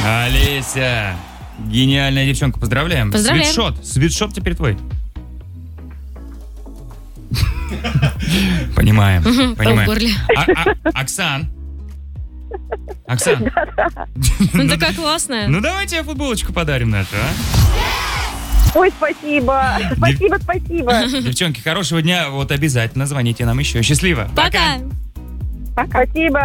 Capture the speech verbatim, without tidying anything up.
Олеся, гениальная девчонка, поздравляем. Поздравляем. Свитшот, свитшот теперь твой. Понимаем, понимаем. А- а- Оксан. Оксан. Ну такая классная. Ну давайте футболочку подарим нашу, а? Ой, спасибо. Спасибо, спасибо. Девчонки, хорошего дня. Вот обязательно звоните нам еще. Счастливо. Пока. Пока. Спасибо.